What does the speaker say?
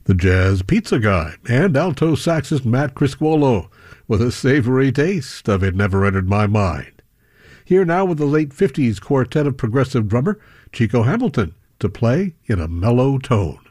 the Jazz Pizza Guy, and alto saxist Matt Criscuolo with a savory taste of It Never Entered My Mind. Here now with the late 50s quartet of progressive drummer Chico Hamilton to play in a mellow tone.